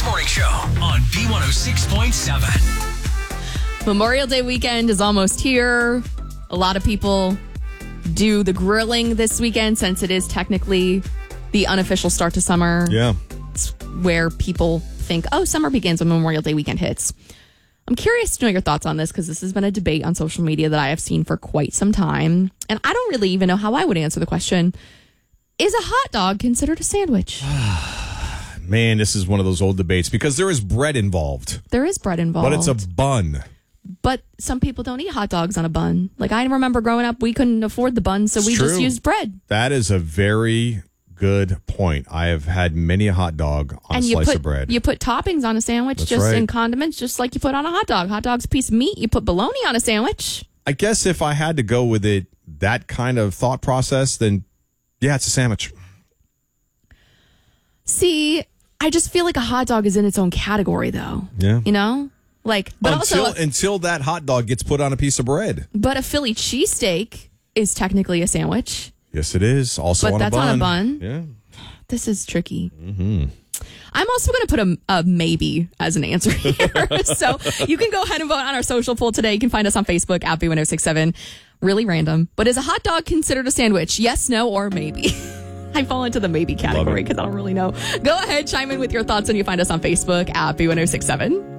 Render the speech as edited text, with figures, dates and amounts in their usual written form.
Morning Show on B106.7. Memorial Day weekend is almost here. A lot of people do the grilling this weekend since it is technically the unofficial start to summer. Yeah. It's where people think, oh, summer begins when Memorial Day weekend hits. I'm curious to know your thoughts on this because this has been a debate on social media that I have seen for quite some time. And I don't really even know how I would answer the question. Is a hot dog considered a sandwich? Man, this is one of those old debates because there is bread involved. There is bread involved. But it's a bun. But some people don't eat hot dogs on a bun. Like I remember growing up, we couldn't afford the bun, so we just used bread. That is a very good point. I have had many a hot dog on a slice of bread. You put toppings on a sandwich, That's just right. in condiments, just like you put on a hot dog. Hot dog's a piece of meat. You put bologna on a sandwich. I guess if I had to go with it, that kind of thought process, then yeah, it's a sandwich. See, I just feel like a hot dog is in its own category, though. Yeah. You know? Like, but until that hot dog gets put on a piece of bread. But a Philly cheesesteak is technically a sandwich. Yes, it is. Also but on a bun. But that's on a bun. Yeah. This is tricky. Mm-hmm. I'm also going to put a maybe as an answer here. So you can go ahead and vote on our social poll today. You can find us on Facebook at B1067. Really random. But is a hot dog considered a sandwich? Yes, no, or maybe? I fall into the maybe category because I don't really know. Go ahead, chime in with your thoughts when you find us on Facebook at B1067.